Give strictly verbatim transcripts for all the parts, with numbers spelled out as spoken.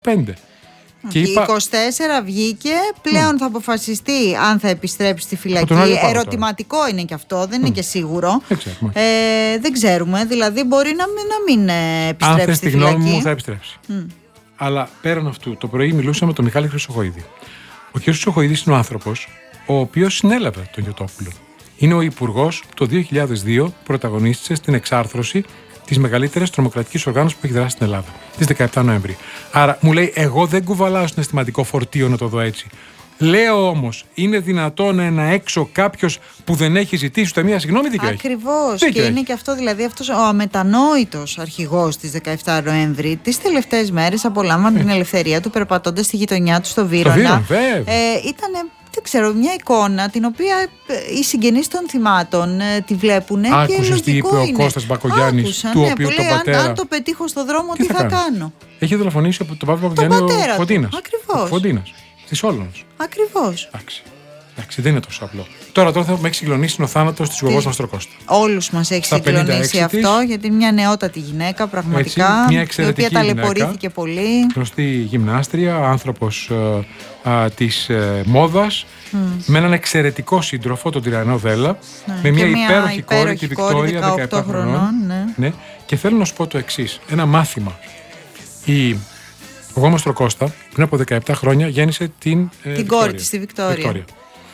πέντε. Και είπα... είκοσι τέσσερα βγήκε, πλέον mm. θα αποφασιστεί αν θα επιστρέψει στη φυλακή. Ερωτηματικό τώρα. Είναι και αυτό, δεν mm. είναι και σίγουρο. Δεν ξέρουμε. Ε, δεν ξέρουμε, δηλαδή μπορεί να μην, να μην επιστρέψει. Αν θες στη τη φυλακή. γνώμη μου, θα επιστρέψει. Mm. Αλλά πέραν αυτού, το πρωί μιλούσαμε με τον Μιχάλη Χρυσοχοΐδη. Ο κ. Χρυσοχοΐδης είναι ο άνθρωπος ο οποίος συνέλαβε τον Γιωτόπουλο. Είναι ο υπουργός που το δύο χιλιάδες δύο πρωταγωνίστησε στην εξάρθρωση της μεγαλύτερης τρομοκρατικής οργάνωσης που έχει δράσει στην Ελλάδα, της δεκαεπτά Νοέμβρη. Άρα μου λέει: εγώ δεν κουβαλάω συναισθηματικό φορτίο να το δω έτσι. Λέω όμως, είναι δυνατόν ένα έξω κάποιος που δεν έχει ζητήσει ούτε μία συγγνώμη δίκιο έχει. Ακριβώς. Και έχει. Είναι και αυτό, δηλαδή, αυτός ο αμετανόητος αρχηγός της δεκαεπτά Νοέμβρη, τις τελευταίες μέρες απολάμβανε την ελευθερία του περπατώντας στη γειτονιά του στο Βύρωνα. Ε, ήταν. Δεν ξέρω, μια εικόνα την οποία οι συγγενείς των θυμάτων ε, τη βλέπουν και λογικό τι είπε είναι. Ο Κώστας Μπακογιάννης, Άκουσα, του ναι, οποίου τον λέει, πατέρα... Αν, αν το πετύχω στο δρόμο, τι, τι θα, θα κάνω. Έχει δολοφονήσει από τον Παύλο Μπακογιάννη ο Φοντίνας. Ακριβώς. Φοντίνας, της Όλωνος. Ακριβώς. Εντάξει. Εντάξει, δεν είναι τόσο απλό. Τώρα, τώρα θα με έχει συγκλονίσει ο θάνατος της Γιωγός Μαστροκώστα. Όλους μας έχει συγκλονίσει αυτό, της, γιατί μια νεότατη γυναίκα, πραγματικά, έτσι, μια η οποία ταλαιπωρήθηκε πολύ. Γνωστή γυμνάστρια, άνθρωπος ε, ε, της ε, μόδας, mm. με έναν εξαιρετικό σύντροφο, τον Τριανό Βέλλα, mm. με μια, μια υπέροχη, υπέροχη κόρη, τη Βικτόρια, δεκαεπτά χρονών. Ναι. Ναι. Και θέλω να σου πω το εξής, ένα μάθημα. Η Γιωγό Μαστροκώστα πριν από δεκαεπτά χρόνια γέννησε την, ε, την κόρη της, τη Βικτόρια. Βικτόρια.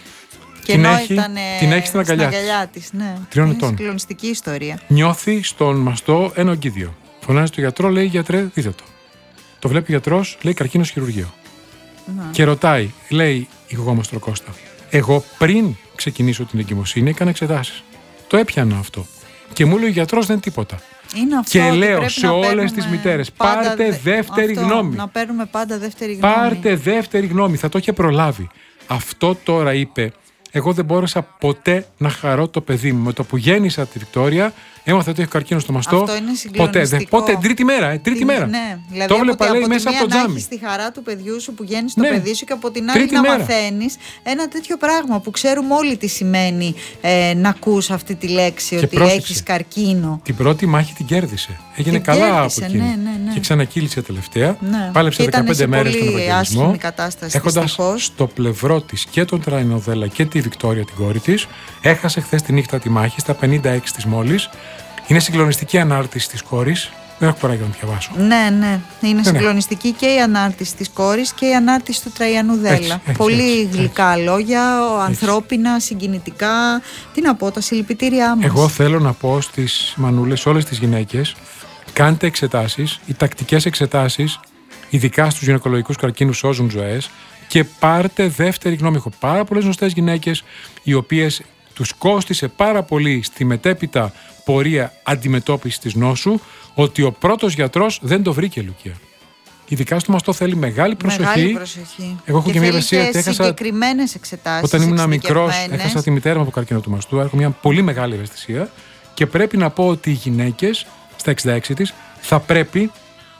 Και την έχει, ήταν, την έχει στην αγκαλιά, στην αγκαλιά της. Ναι. Τριών είναι ετών. Συγκλονιστική ιστορία. Νιώθει στον μαστό ένα ογκίδιο. Φωνάζει τον γιατρό, λέει: γιατρέ, δείτε το. Το βλέπει ο γιατρός, λέει: καρκίνο χειρουργείο. Να. Και ρωτάει, λέει η Γιωγό Μαστροκώστα: εγώ πριν ξεκινήσω την εγκυμοσύνη έκανα εξετάσεις. Το έπιανα αυτό. Και μου λέει ο γιατρός: δεν τίποτα. Είναι αυτό, και λέω σε όλες τις μητέρες: πάρτε δε... δεύτερη αυτό, γνώμη. Να παίρνουμε πάντα δεύτερη γνώμη. Πάρτε δεύτερη γνώμη. Θα το είχε προλάβει. Αυτό τώρα είπε. Εγώ δεν μπόρεσα ποτέ να χαρώ το παιδί μου. Με το που γέννησα τη Βικτόρια, έμαθα ότι έχει καρκίνο στο μαστό. Αυτό είναι συγκλονιστικό. Ποτέ, ποτέ, τρίτη μέρα. Ε, τρίτη μέρα. Ναι, δηλαδή το βλέπα, λέει, από μέσα από το τζάμι. Να έχεις τη χαρά του παιδιού σου που γέννησε το ναι. παιδί σου και από την άλλη τρίτη να μέρα. μαθαίνεις ένα τέτοιο πράγμα που ξέρουμε όλοι τι σημαίνει ε, να ακούς αυτή τη λέξη, και ότι πρόσεξε, έχεις καρκίνο. Την πρώτη μάχη την κέρδισε. Έγινε την καλά κέρδισε, από εκείνη. Ναι, ναι, ναι. Και ξανακύλησε τελευταία. Ναι. Πάλεψε δεκαπέντε μέρες στον Ευαγγελισμό. Έχοντας στο πλευρό της και τον Τραϊνοδέλα και τη Βικτόρια την κόρη της. Έχασε χθες τη νύχτα τη μάχη στα πενήντα έξι της μόλις. Είναι συγκλονιστική ανάρτηση της κόρης. Δεν έχω παράγει να διαβάσω. Ναι, ναι. Είναι ναι, συγκλονιστική και η ανάρτηση της κόρης και η ανάρτηση του Τραϊανού Δέλλα. Πολύ έτσι, γλυκά έτσι. λόγια, ανθρώπινα, συγκινητικά. Τι να πω, τα συλληπιτήριά μας. Εγώ θέλω να πω στις μανούλες, όλες τις γυναίκες, κάντε εξετάσεις, οι τακτικές εξετάσεις, ειδικά στους γυναικολογικούς καρκίνους, σώζουν ζωές, και πάρτε δεύτερη γνώμη. Έχω πάρα πολλές γνωστές γυναίκες, οι οποίες τους κόστισε πάρα πολύ στη μετέπειτα πορεία αντιμετώπισης της νόσου, ότι ο πρώτος γιατρός δεν το βρήκε, Λουκία. Ειδικά στο μαστό θέλει μεγάλη προσοχή. Μεγάλη προσοχή. Εγώ έχω και, και μια ευαισθησία ότι έχασα. Συγκεκριμένες εξετάσεις. Όταν ήμουν μικρός, έχασα τη μητέρα μου από καρκίνο του μαστού. Έχω μια πολύ μεγάλη ευαισθησία. Και πρέπει να πω ότι οι γυναίκες στα εξήντα έξι της θα πρέπει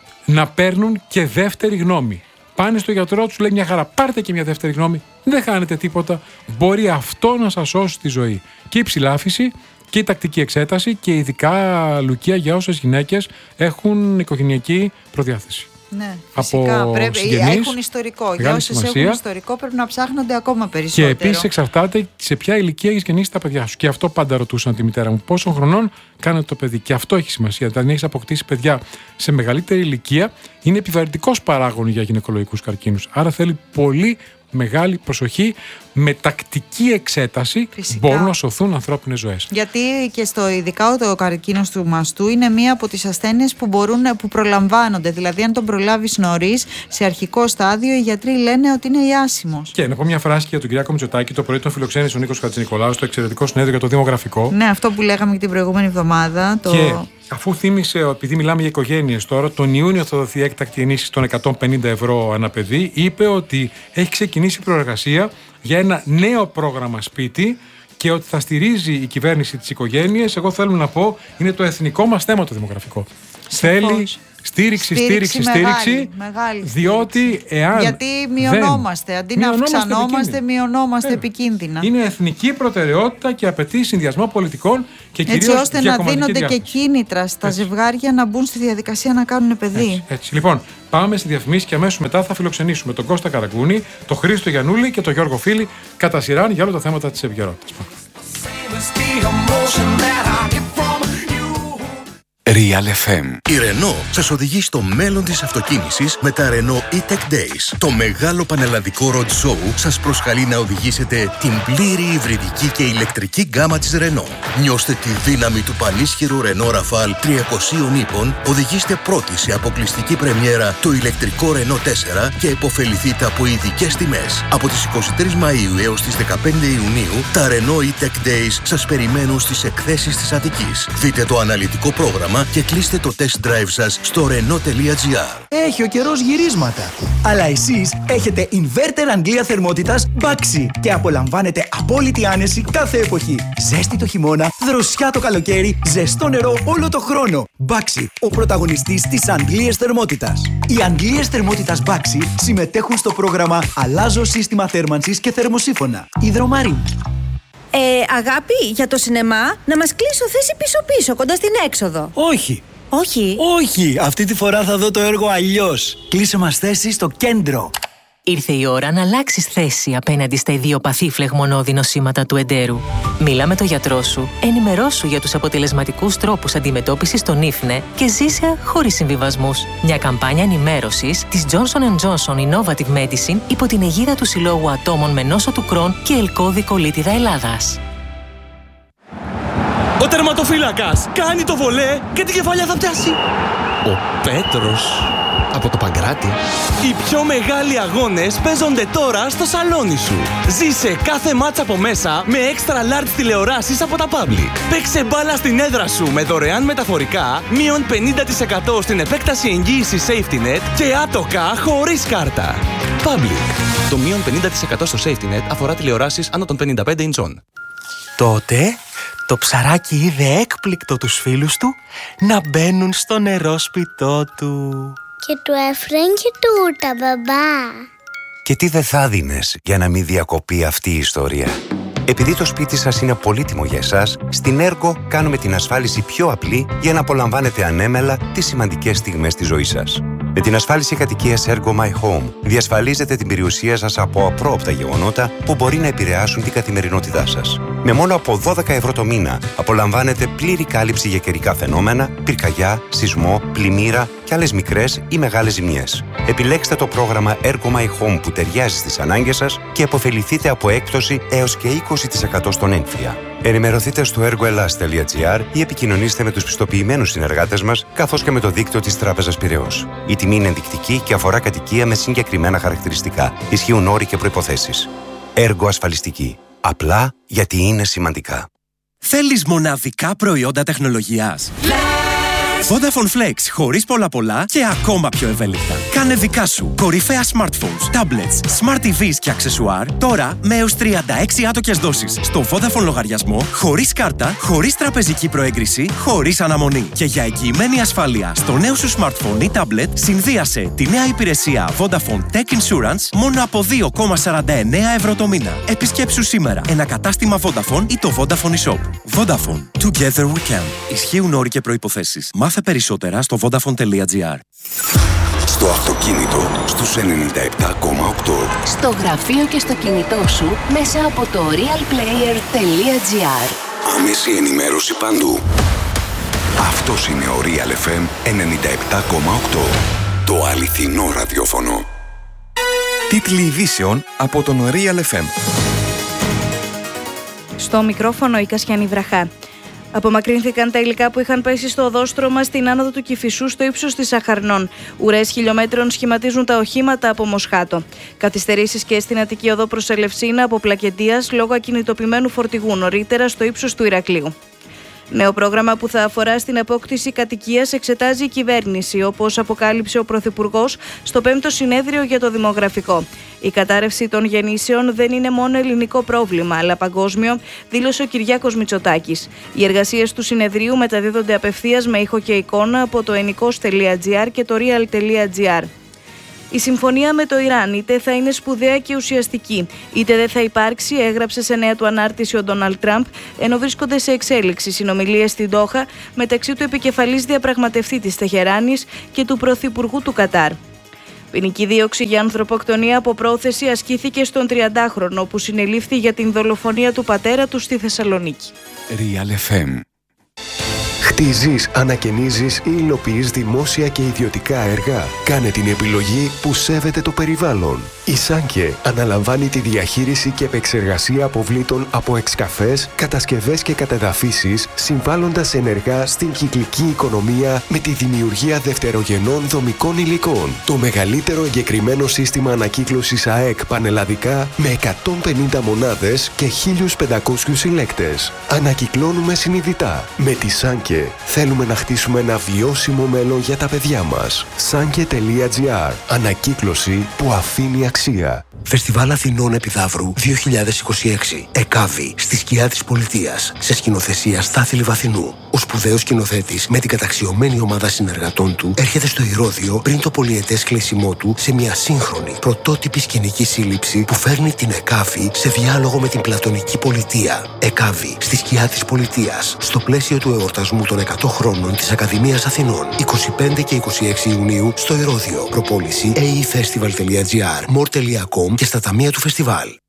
να παίρνουν και δεύτερη γνώμη. Πάνε στο γιατρό, τους λέει μια χαρά, πάρτε και μια δεύτερη γνώμη. Δεν χάνετε τίποτα. Μπορεί αυτό να σας σώσει τη ζωή. Και η ψηλάφιση και η τακτική εξέταση και ειδικά, Λουκία, για όσες γυναίκες έχουν οικογενειακή προδιάθεση. Ναι, φυσικά. Από πρέπει, συγγενείς, έχουν ιστορικό. Για όσες έχουν ιστορικό πρέπει να ψάχνονται ακόμα περισσότερο. Και επίσης εξαρτάται σε ποια ηλικία έχεις γεννήσει τα παιδιά σου. Και αυτό πάντα ρωτούσαν τη μητέρα μου. Πόσων χρονών κάνετε το παιδί. Και αυτό έχει σημασία. Δηλαδή, αν έχεις αποκτήσει παιδιά σε μεγαλύτερη ηλικία, είναι επιβαρυντικός παράγων για γυναικολογικούς καρκίνους. Άρα θέλει πολύ μεγάλη προσοχή, με τακτική εξέταση. Φυσικά. Μπορούν να σωθούν ανθρώπινες ζωές. Γιατί και στο ειδικά το καρκίνος του μαστού είναι μία από τις ασθένειες που, μπορούν, που προλαμβάνονται. Δηλαδή, αν τον προλάβεις νωρίς, σε αρχικό στάδιο, οι γιατροί λένε ότι είναι ιάσιμος. Και να πω μια φράση για τον Κυριάκο Μητσοτάκη. Το πρωί τον φιλοξένησε ο Νίκος Χατζηνικολάου στο εξαιρετικό συνέδριο για το δημογραφικό. Ναι, αυτό που λέγαμε και την προηγούμενη εβδομάδα. Το... Και αφού θύμισε, επειδή μιλάμε για οικογένειες τώρα, τον Ιούνιο θα δοθεί έκτακτη ενίσχυση των εκατόν πενήντα ευρώ ανά παιδί, είπε ότι έχει ξεκινήσει προεργασία για ένα νέο πρόγραμμα σπίτι και ότι θα στηρίζει η κυβέρνηση τις οικογένειες. Εγώ θέλω να πω, είναι το εθνικό μας θέμα το δημογραφικό. Θέλει Στήριξη, στήριξη, στήριξη. Μεγάλη, μεγάλη διότι στήριξη. εάν. Γιατί μειωνόμαστε. Δεν... Αντί να αυξανόμαστε, μειωνόμαστε επικίνδυνα. Είναι εθνική προτεραιότητα και απαιτεί συνδυασμό πολιτικών και κυρίως έτσι ώστε να δίνονται διάθεση. Και κίνητρα στα έτσι. ζευγάρια να μπουν στη διαδικασία να κάνουν παιδί. Έτσι, έτσι. Λοιπόν, πάμε στη διαφημίση και αμέσως μετά θα φιλοξενήσουμε τον Κώστα Καραγκούνη, τον Χρήστο Γιαννούλη και τον Γιώργο Φίλη κατά σειράν για όλα τα θέματα της επικαιρότητας. Real εφ εμ. Η Renault σας οδηγεί στο μέλλον της αυτοκίνησης με τα Renault E-Tech Days. Το μεγάλο πανελλαδικό road show σας προσκαλεί να οδηγήσετε την πλήρη υβριδική και ηλεκτρική γκάμα της Renault. Νιώστε τη δύναμη του πανίσχυρου Renault Rafale τριακοσίων ύπων, οδηγήστε πρώτοι σε αποκλειστική πρεμιέρα το ηλεκτρικό Renault τέσσερα και επωφεληθείτε από ειδικές τιμές. Από τις εικοστή τρίτη Μαΐου έως τις δεκαπέντε Ιουνίου, τα Renault E-Tech Days σας περιμένουν στις εκθέσεις της Αττικής. Δείτε το αναλυτικό πρόγραμμα και κλείστε το test drive σας στο renault τελεία gr. Έχει ο καιρός γυρίσματα. Αλλά εσείς έχετε inverter Αγγλία θερμότητας Baxi και απολαμβάνετε απόλυτη άνεση κάθε εποχή. Ζέστη το χειμώνα, δροσιά το καλοκαίρι, ζεστό νερό όλο το χρόνο. Baxi, ο πρωταγωνιστής της Αγγλίας θερμότητας. Οι Αγγλίες θερμότητας Baxi συμμετέχουν στο πρόγραμμα Αλλάζω σύστημα θέρμανσης και θερμοσύφωνα. Υδρομαρίν. Ε, αγάπη, για το σινεμά, να μας κλείσω θέση πίσω-πίσω, κοντά στην έξοδο. Όχι. Όχι. Όχι, αυτή τη φορά θα δω το έργο αλλιώς. Κλείσε μας θέση στο κέντρο. Ήρθε η ώρα να αλλάξεις θέση απέναντι στα ιδιοπαθή φλεγμονώδη νοσήματα του εντέρου. Μίλα με τον γιατρό σου, ενημερώσου για τους αποτελεσματικούς τρόπους αντιμετώπισης των ίφνε και ζήσε χωρίς συμβιβασμούς. Μια καμπάνια ενημέρωσης της Johnson εντ Johnson Innovative Medicine υπό την αιγίδα του Συλλόγου Ατόμων με νόσο του Κρόν και Ελκώδη Κολίτιδα Ελλάδας. Ο τερματοφύλακας κάνει το βολέ και την κεφαλιά θα πιάσει. Ο Πέτρος από το Παγκράτη. Οι πιο μεγάλοι αγώνες παίζονται τώρα στο σαλόνι σου. Ζήσε κάθε μάτς από μέσα με extra large τηλεοράσεις από τα Public. Παίξε μπάλα στην έδρα σου με δωρεάν μεταφορικά, μείον πενήντα τοις εκατό στην επέκταση εγγύησης Safety Net και άτοκα χωρίς κάρτα. Public. Το μείον πενήντα τοις εκατό στο Safety Net αφορά τηλεοράσεις άνω των πενήντα πέντε ιντσών. Τότε το ψαράκι είδε έκπληκτο τους φίλους του να μπαίνουν στο νερόσπιτό του. Και του έφεραν και τούρτα, μπαμπά. Και τι δεν θα δίνες για να μην διακοπεί αυτή η ιστορία. Επειδή το σπίτι σας είναι πολύτιμο για εσάς, στην Ergo κάνουμε την ασφάλιση πιο απλή για να απολαμβάνετε ανέμελα τις σημαντικές στιγμές της ζωής σας. Με την ασφάλιση κατοικίας Ergo My Home διασφαλίζετε την περιουσία σας από απρόοπτα γεγονότα που μπορεί να επηρεάσουν την καθημερινότητά σας. Με μόνο από δώδεκα ευρώ το μήνα απολαμβάνετε πλήρη κάλυψη για καιρικά φαινόμενα, πυρκαγιά, σεισμό, πλημμύρα και άλλες μικρές ή μεγάλες ζημιές. Επιλέξτε το πρόγραμμα Ergo My Home που ταιριάζει στις ανάγκες σας και επωφεληθείτε από έκπτωση έως και είκοσι τοις εκατό στον έμφυα. Ενημερωθείτε στο ergoelas τελεία gr ή επικοινωνήστε με τους πιστοποιημένους συνεργάτες μας, καθώς και με το δίκτυο της Τράπεζας Πειραιώς. Η τιμή είναι ενδεικτική και αφορά κατοικία με συγκεκριμένα χαρακτηριστικά. Ισχύουν όροι και προϋποθέσεις. Ergo ασφαλιστική. Απλά γιατί είναι σημαντικά. Θέλεις μοναδικά προϊόντα τεχνολογίας? Vodafone Flex, χωρίς πολλά πολλά και ακόμα πιο ευέλικτα. Κάνε δικά σου κορυφαία smartphones, tablets, smart τι βις και αξεσουάρ τώρα με έως τριάντα έξι άτοκες δόσεις στο Vodafone λογαριασμό, χωρίς κάρτα, χωρίς τραπεζική προέγκριση, χωρίς αναμονή. Και για εγγυημένη ασφάλεια στο νέο σου smartphone ή tablet, συνδύασε τη νέα υπηρεσία Vodafone Tech Insurance μόνο από δύο κόμμα σαράντα εννέα ευρώ το μήνα. Επισκέψου σήμερα ένα κατάστημα Vodafone ή το Vodafone eShop. Vodafone. Together we can. Ισχύουν όροι και προϋποθέσεις. Μάθε περισσότερα στο vodafone τελεία gr. Στο αυτοκίνητο στους ενενήντα επτά κόμμα οκτώ. Στο γραφείο και στο κινητό σου μέσα από το realplayer τελεία gr. Άμεση ενημέρωση παντού. Αυτός είναι ο Real εφ εμ ενενήντα επτά κόμμα οκτώ. Το αληθινό ραδιόφωνο. Τίτλοι ειδήσεων από τον Real εφ εμ. Στο μικρόφωνο η Κασιανή Βραχά. Απομακρύνθηκαν τα υλικά που είχαν πέσει στο οδόστρωμα στην άνοδο του Κηφισού στο ύψος της Αχαρνών. Ουρές χιλιόμετρων σχηματίζουν τα οχήματα από Μοσχάτο. Καθυστερήσεις και στην Αττική οδό προς Ελευσίνα από Πλακεντίας λόγω ακινητοποιημένου φορτηγού νωρίτερα στο ύψος του Ηρακλείου. Νέο πρόγραμμα που θα αφορά στην απόκτηση κατοικίας εξετάζει η κυβέρνηση, όπως αποκάλυψε ο Πρωθυπουργός στο πέμπτο συνέδριο για το δημογραφικό. Η κατάρρευση των γεννήσεων δεν είναι μόνο ελληνικό πρόβλημα, αλλά παγκόσμιο, δήλωσε ο Κυριάκος Μητσοτάκης. Οι εργασίες του συνεδρίου μεταδίδονται απευθείας με ήχο και εικόνα από το ενικός τελεία τζι άρ και το real τελεία τζι άρ. Η συμφωνία με το Ιράν είτε θα είναι σπουδαία και ουσιαστική, είτε δεν θα υπάρξει, έγραψε σε νέα του ανάρτηση ο Ντόναλντ Τραμπ, ενώ βρίσκονται σε εξέλιξη συνομιλίες στην Ντόχα μεταξύ του επικεφαλής διαπραγματευτή της Τεχεράνης και του Πρωθυπουργού του Κατάρ. Ποινική δίωξη για ανθρωποκτονία από πρόθεση ασκήθηκε στον τριαντάχρονο που συνελήφθη για την δολοφονία του πατέρα του στη Θεσσαλονίκη. Real εφ εμ. Χτίζεις, ανακαινίζεις ή υλοποιείς δημόσια και ιδιωτικά έργα. Κάνε την επιλογή που σέβεται το περιβάλλον. Η Σάνκε αναλαμβάνει τη διαχείριση και επεξεργασία αποβλήτων από εξκαφές, κατασκευές και κατεδαφίσεις, συμβάλλοντας ενεργά στην κυκλική οικονομία με τη δημιουργία δευτερογενών δομικών υλικών. Το μεγαλύτερο εγκεκριμένο σύστημα ανακύκλωσης ΑΕΚ πανελλαδικά με εκατόν πενήντα μονάδες και χίλιους πεντακόσιους συλλέκτες. Ανακυκλώνουμε συνειδητά. Με τη Σάνκε θέλουμε να χτίσουμε ένα βιώσιμο μέλλον για τα παιδιά μας. Σάνκε τελεία τζι άρ. Ανακύκλωση που αφήνει αξία. Φεστιβάλ Αθηνών Επιδαύρου δύο χιλιάδες είκοσι έξι. ΕΚΑΒΗ, στη σκιά της πολιτείας. Σε σκηνοθεσία Στάθη Λιβαθινού. Ο σπουδαίος σκηνοθέτης με την καταξιωμένη ομάδα συνεργατών του έρχεται στο Ηρώδειο πριν το πολυετές κλείσιμό του σε μια σύγχρονη, πρωτότυπη σκηνική σύλληψη που φέρνει την ΕΚΑΒΗ σε διάλογο με την πλατωνική πολιτεία. ΕΚΑΒΗ, στη σκιά της πολιτείας. Στο πλαίσιο του εορτασμού των εκατό χρόνων της Ακαδημίας Αθηνών. είκοσι πέντε και είκοσι έξι Ιουνίου στο Ηρώδειο. Προπόληση έι ι φεστιβάλ τελεία τζι άρ, μορ τελεία κομ και στα ταμεία του φεστιβάλ.